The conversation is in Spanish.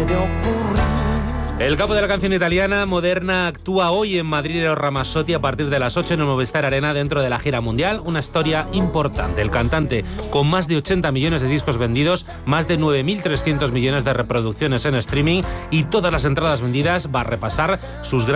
puede ocurrir. El capo de la canción italiana moderna actúa hoy en Madrid Eros Ramazzotti a partir de las 8 en el Movistar Arena dentro de la gira mundial. Una historia importante. El cantante, con más de 80 millones de discos vendidos, más de 9.300 millones de reproducciones en streaming y todas las entradas vendidas, va a repasar sus